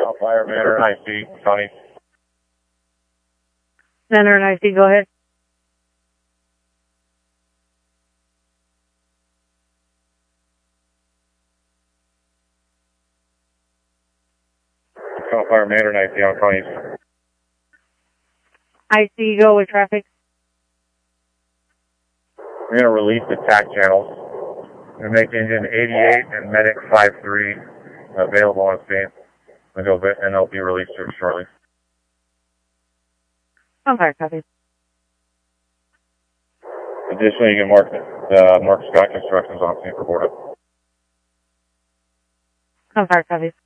Cal Fire, Manor and IC, County. Center and IC, go ahead. Cal Fire, Manor and IC on County. IC, go with traffic. We're going to release the TAC channels. We're going to make engine 88 and medic 53 available on scene. And they'll be released here shortly. On fire, copy. Additionally, you can mark Scott instructions on scene for board up. On fire, copy.